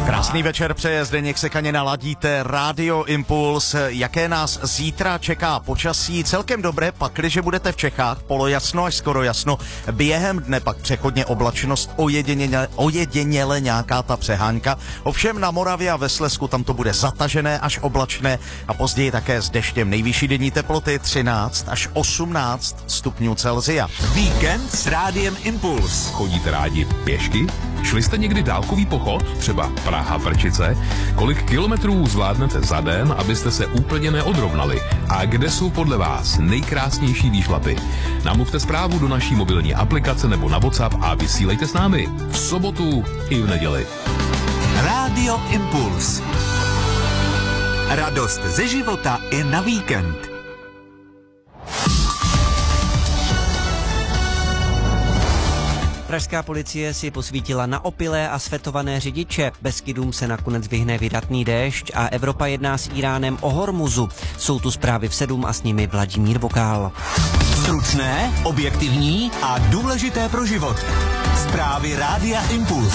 Krásný večer přeje Zdeněk Sekanina, ladíte Radio Impuls. Jaké nás zítra čeká počasí? Celkem dobré, pakliže budete v Čechách, polojasno až skoro jasno. Během dne pak přechodně oblačnost, ojediněle nějaká ta přehánka. Ovšem na Moravě a ve Slezsku tam to bude zatažené až oblačné a později také s deštěm. Nejvyšší denní teploty 13 až 18 stupňů Celsia. Víkend s Rádiem Impuls. Chodíte rádi pěšky? Šli jste někdy dálkový pochod? Třeba Praha-Prčice? Kolik kilometrů zvládnete za den, abyste se úplně neodrovnali? A kde jsou podle vás nejkrásnější výšlapy? Namluvte zprávu do naší mobilní aplikace nebo na WhatsApp a vysílejte s námi v sobotu i v neděli. Rádio Impuls. Radost ze života i na víkend. Pražská policie si posvítila na opilé a svetované řidiče. Beskydům se nakonec vyhne vydatný déšť a Evropa jedná s Iránem o Hormuzu. Jsou tu zprávy v 7 a s nimi Vladimír Vokál. Stručné, objektivní a důležité pro život. Zprávy Rádia Impuls.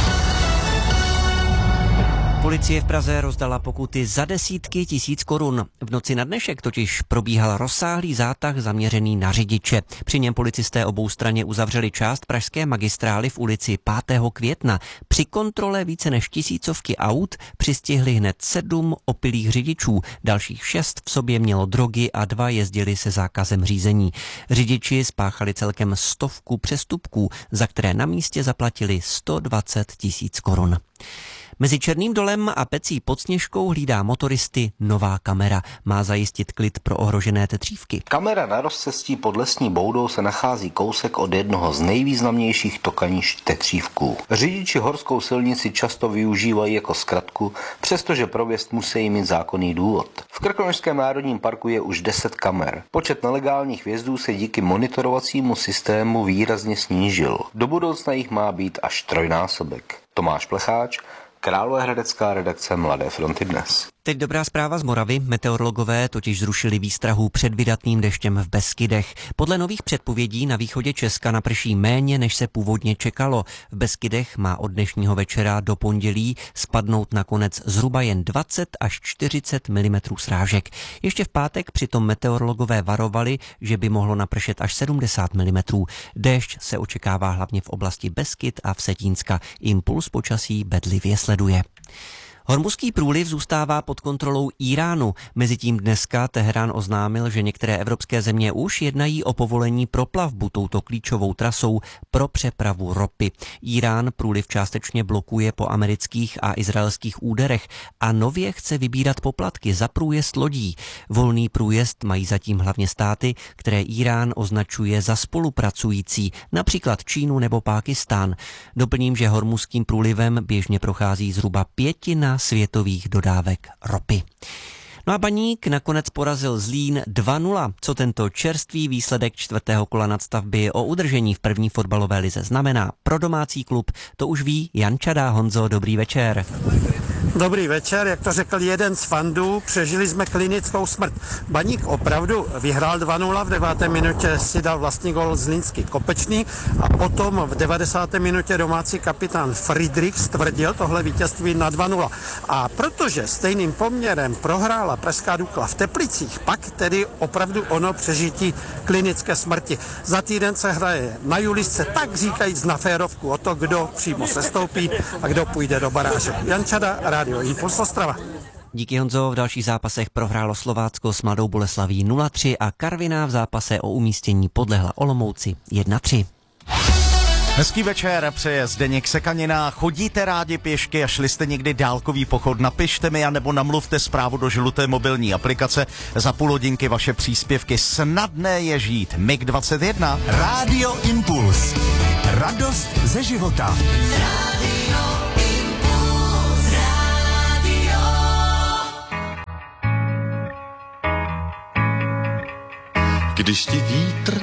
Policie v Praze rozdala pokuty za desítky tisíc korun. V noci na dnešek totiž probíhal rozsáhlý zátah zaměřený na řidiče. Při něm policisté oboustranně uzavřeli část pražské magistrály v ulici 5. května. Při kontrole více než tisícovky aut přistihli hned 7 opilých řidičů. Dalších 6 v sobě mělo drogy a 2 jezdili se zákazem řízení. Řidiči spáchali celkem 100 přestupků, za které na místě zaplatili 120 tisíc korun. Mezi Černým dolem a Pecí pod Sněžkou hlídá motoristy nová kamera. Má zajistit klid pro ohrožené tetřívky. Kamera na rozcestí pod Lesní Boudou se nachází kousek od jednoho z nejvýznamnějších tokanišť tetřívků. Řidiči horskou silnici často využívají jako zkratku, přestože pro vjezd musí mít zákonný důvod. V Krkonošském národním parku je už 10 kamer. Počet nelegálních vjezdů se díky monitorovacímu systému výrazně snížil. Do budoucna jich má být až trojnásobek. Tomáš Plecháč, Královéhradecká redakce Mladé fronty dnes. Teď dobrá zpráva z Moravy. Meteorologové totiž zrušili výstrahu před vydatným deštěm v Beskydech. Podle nových předpovědí na východě Česka naprší méně, než se původně čekalo. V Beskydech má od dnešního večera do pondělí spadnout nakonec zhruba jen 20 až 40 mm srážek. Ještě v pátek přitom meteorologové varovali, že by mohlo napršet až 70 mm. Déšť se očekává hlavně v oblasti Beskyd a Vsetínska. Impuls počasí bedlivě sleduje. Hormuzský průliv zůstává pod kontrolou Iránu. Mezitím dneska Teherán oznámil, že některé evropské země už jednají o povolení pro plavbu touto klíčovou trasou pro přepravu ropy. Irán průliv částečně blokuje po amerických a izraelských úderech a nově chce vybírat poplatky za průjezd lodí. Volný průjezd mají zatím hlavně státy, které Irán označuje za spolupracující, například Čínu nebo Pákistán. Doplním, že Hormuzským průlivem běžně prochází zhruba 1/5 světových dodávek ropy. No a Baník nakonec porazil Zlín 2-0. Co tento čerstvý výsledek 4. kola nadstavby o udržení v první fotbalové lize znamená pro domácí klub, to už ví Jan Čada. Honzo, dobrý večer. Dobrý večer, jak to řekl jeden z fandů, přežili jsme klinickou smrt. Baník opravdu vyhrál 2-0, v 9. minutě si dal vlastní gól Zlínský Kopečný a potom v 90. minutě domácí kapitán Friedrich stvrdil tohle vítězství na 2-0. A protože stejným poměrem prohrála pražská Dukla v Teplicích, pak tedy opravdu ono přežití klinické smrti. Za týden se hraje na Julisce, tak říkajíc na férovku o to, kdo přímo sestoupí a kdo půjde do baráže. Jan Čada, Radio Impuls Ostrava. Díky, Honzo. V dalších zápasech prohrálo Slovácko s Mladou Boleslaví 0-3 a Karviná v zápase o umístění podlehla Olomouci 1-3. Hezký večer přeje Zdeněk Sekanina. Chodíte rádi pěšky a šli jste někdy dálkový pochod? Napište mi anebo namluvte zprávu do žluté mobilní aplikace. Za půl hodinky vaše příspěvky. Snadné je žít. MiG-21. Rádio Impuls. Radost ze života. Když ti vítr